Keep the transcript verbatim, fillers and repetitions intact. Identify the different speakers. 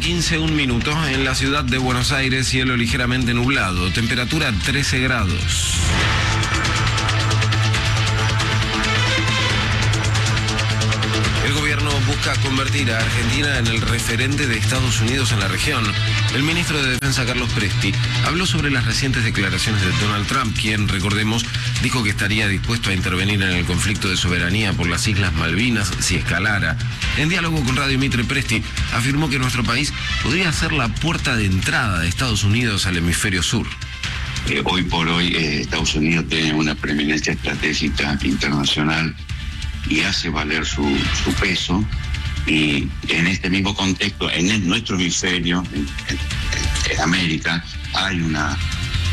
Speaker 1: quince, un minuto. En la ciudad de Buenos Aires, cielo ligeramente nublado. Temperatura trece grados. El gobierno busca convertir a Argentina en el referente de Estados Unidos en la región. El ministro de Defensa, Carlos Presti, habló sobre las recientes declaraciones de Donald Trump, quien, recordemos, dijo que estaría dispuesto a intervenir en el conflicto de soberanía por las Islas Malvinas si escalara. En diálogo con Radio Mitre, Presti afirmó que nuestro país podría ser la puerta de entrada de Estados Unidos al hemisferio sur.
Speaker 2: Eh, hoy por hoy eh, Estados Unidos tiene una preeminencia estratégica internacional y hace valer su, su peso, y en este mismo contexto, en el, nuestro hemisferio, en, en, en América, hay una